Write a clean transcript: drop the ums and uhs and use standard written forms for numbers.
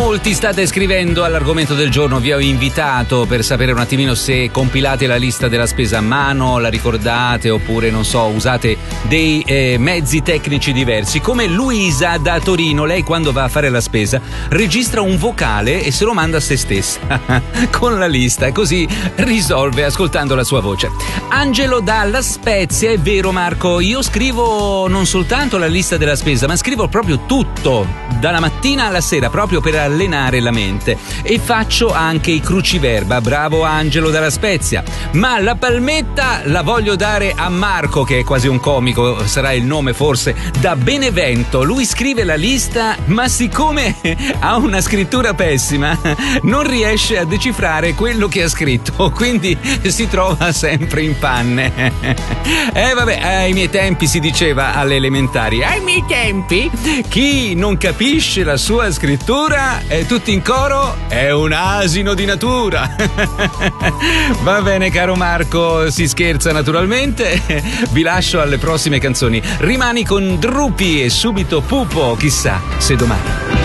molti state scrivendo all'argomento del giorno, vi ho invitato per sapere un attimino se compilate la lista della spesa a mano, la ricordate oppure non so, usate dei mezzi tecnici diversi. Come Luisa da Torino, lei quando va a fare la spesa registra un vocale e se lo manda a se stessa con la lista e così risolve ascoltando la sua voce. Angelo dalla Spezia, è vero Marco, io scrivo non soltanto la lista della spesa ma scrivo proprio tutto dalla mattina alla sera proprio per allenare la mente e faccio anche i cruciverba. Bravo Angelo dalla Spezia, ma la palmetta la voglio dare a Marco, che è quasi un comico, sarà il nome forse, da Benevento. Lui scrive la lista ma siccome ha una scrittura pessima non riesce a decifrare quello che ha scritto, quindi si trova sempre in panne. Vabbè, ai miei tempi si diceva alle elementari, ai miei tempi chi non capisce la sua scrittura e tutti in coro è un asino di natura. Va bene caro Marco, si scherza naturalmente. Vi lascio alle prossime canzoni, rimani con Drupi e subito Pupo, chissà se domani.